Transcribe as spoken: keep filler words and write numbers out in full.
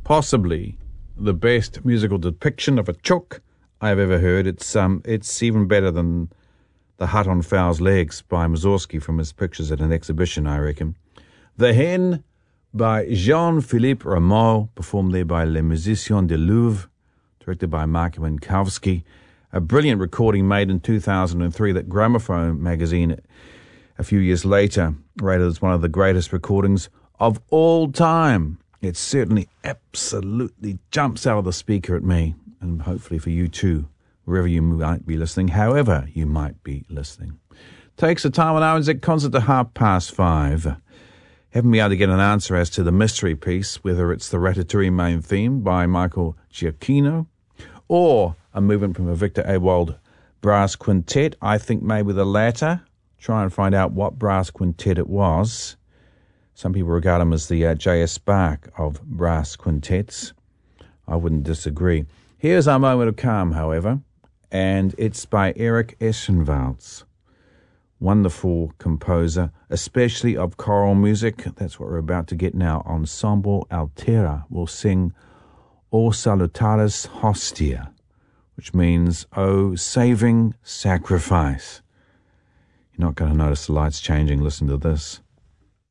possibly the best musical depiction of a chook I have ever heard. It's um, it's even better than The Hut on Fowl's Legs by Mussorgsky from his pictures at an exhibition, I reckon. The Hen by Jean-Philippe Rameau, performed there by Les Musiciens du Louvre, directed by Mark Minkowski. A brilliant recording made in two thousand three that Gramophone magazine a few years later rated as one of the greatest recordings of all time. It certainly absolutely jumps out of the speaker at me, and hopefully for you too, wherever you might be listening, however you might be listening. Takes the time on Owens at concert to half past five. Haven't been able to get an answer as to the mystery piece, whether it's the Ratatouille main theme by Michael Giacchino or a movement from a Victor Ewald brass quintet. I think maybe the latter. Try and find out what brass quintet it was. Some people regard him as the uh, J S Bach of brass quintets. I wouldn't disagree. Here's our moment of calm, however, and it's by Eric Eschenwalds. Wonderful composer, especially of choral music. That's what we're about to get now. Ensemble Altera will sing O Salutaris Hostia, which means O Saving Sacrifice. You're not going to notice the lights changing. Listen to this.